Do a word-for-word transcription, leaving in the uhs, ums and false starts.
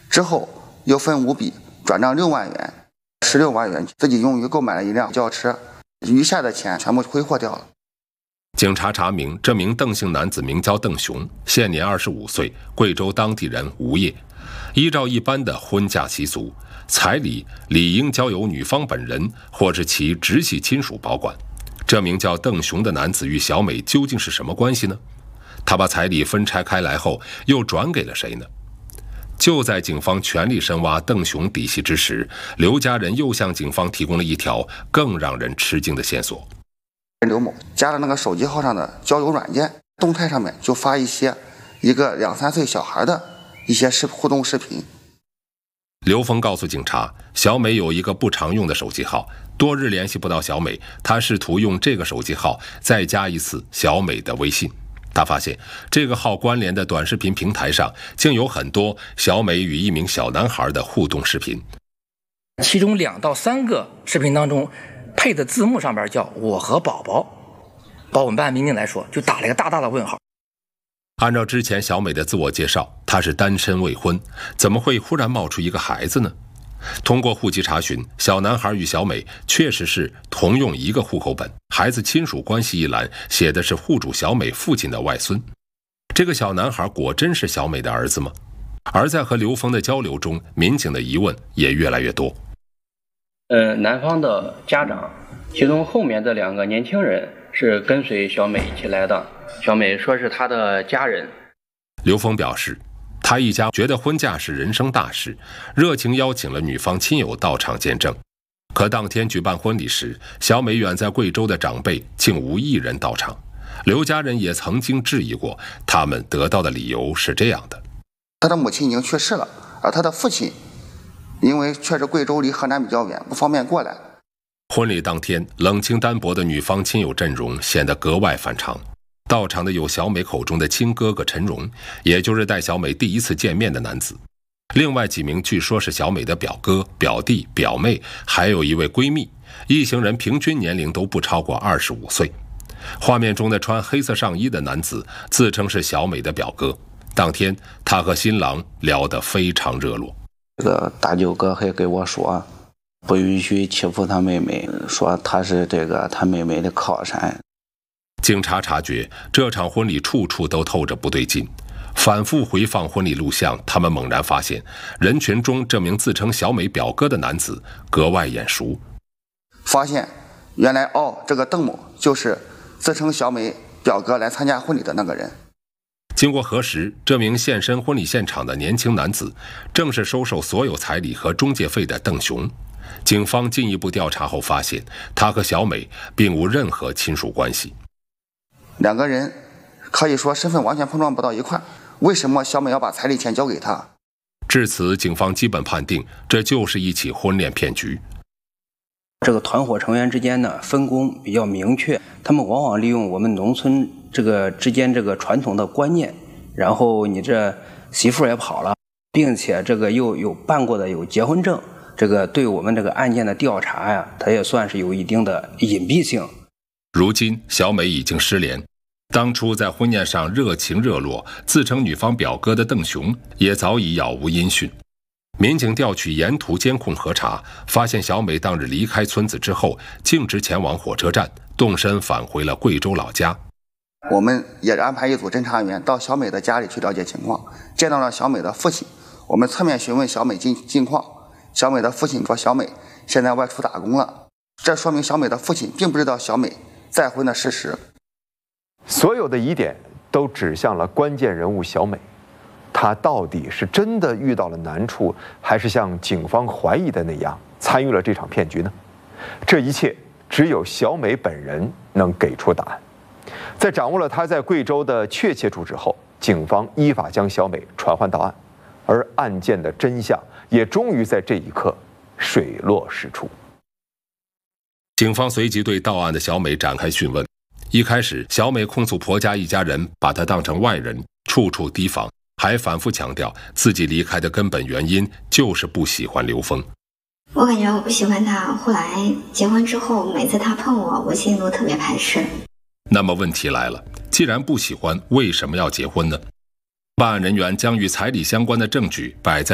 之后又分五笔转账六万元，十六万元自己用于购买了一辆轿车，余下的钱全部挥霍掉了。 警察查明，这名邓姓男子名叫邓雄，现年二十五岁，贵州当地人，无业。依照一般的婚嫁习俗，彩礼理应交由女方本人或是其直系亲属保管。这名叫邓雄的男子与小美究竟是什么关系呢？他把彩礼分拆开来后，又转给了谁呢？就在警方全力深挖邓雄底细之时，刘家人又向警方提供了一条更让人吃惊的线索。 刘某加了那个手机号上的交友软件，动态上面就发一些一个两三岁小孩的一些视互动视频。 刘峰告诉警察，小美有一个不常用的手机号，多日联系不到小美，他试图用这个手机号再加一次小美的微信。他发现这个号关联的短视频平台上竟有很多小美与一名小男孩的互动视频， 其中两到三个视频当中配的字幕上边叫我和宝宝，把我们办案民警来说就打了一个大大的问号。 按照之前小美的自我介绍，她是单身未婚，怎么会忽然冒出一个孩子呢？通过户籍查询，小男孩与小美确实是同用一个户口本，孩子亲属关系一栏写的是户主小美父亲的外孙。这个小男孩果真是小美的儿子吗？而在和刘峰的交流中，民警的疑问也越来越多。 呃，男方的家长，其中后面这两个年轻人是跟随小美一起来的，小美说是她的家人。 刘峰表示，他一家觉得婚嫁是人生大事，热情邀请了女方亲友到场见证。可当天举办婚礼时，小美远在贵州的长辈竟无一人到场。刘家人也曾经质疑过，他们得到的理由是这样的： 他的母亲已经去世了，而他的父亲因为确实贵州离河南比较远，不方便过来。 婚礼当天，冷清单薄的女方亲友阵容显得格外反常。到场的有小美口中的亲哥哥陈荣，也就是带小美第一次见面的男子，另外几名据说是小美的表哥、表弟、表妹，还有一位闺蜜，一行人平均年龄都不超过二十五岁。画面中的穿黑色上衣的男子自称是小美的表哥，当天他和新郎聊得非常热络。 这个大舅哥还跟我说，不允许欺负他妹妹，说他是这个他妹妹的靠山。 警察察觉这场婚礼处处都透着不对劲，反复回放婚礼录像，他们猛然发现人群中这名自称小美表哥的男子格外眼熟。 发现原来哦，这个邓某就是自称小美表哥来参加婚礼的那个人。 经过核实，这名现身婚礼现场的年轻男子正是收受所有彩礼和中介费的邓雄。警方进一步调查后发现，他和小美并无任何亲属关系。 两个人可以说身份完全碰撞不到一块，为什么小美要把彩礼钱交给他？ 至此，警方基本判定这就是一起婚恋骗局。 这个团伙成员之间呢，分工比较明确，他们往往利用我们农村这个之间这个传统的观念，然后你这媳妇也跑了，并且这个又有办过的有结婚证，这个对我们这个案件的调查呀，它也算是有一定的隐蔽性。 如今小美已经失联，当初在婚宴上热情热络自称女方表哥的邓雄也早已杳无音讯。民警调取沿途监控核查，发现小美当日离开村子之后径直前往火车站，动身返回了贵州老家。 我们也安排一组侦查员到小美的家里去了解情况，见到了小美的父亲。我们侧面询问小美近近况，小美的父亲说小美现在外出打工了，这说明小美的父亲并不知道小美再婚的事实。 所有的疑点都指向了关键人物小美，她到底是真的遇到了难处，还是像警方怀疑的那样参与了这场骗局呢？这一切只有小美本人能给出答案。在掌握了她在贵州的确切住址后，警方依法将小美传唤到案，而案件的真相也终于在这一刻水落石出。 警方随即对到案的小美展开讯问。一开始，小美控诉婆家一家人把她当成外人，处处提防，还反复强调自己离开的根本原因就是不喜欢刘峰。 我感觉我不喜欢他，后来结婚之后，每次他碰我，我心里都特别排斥。 那么问题来了，既然不喜欢，为什么要结婚呢？办案人员将与彩礼相关的证据摆在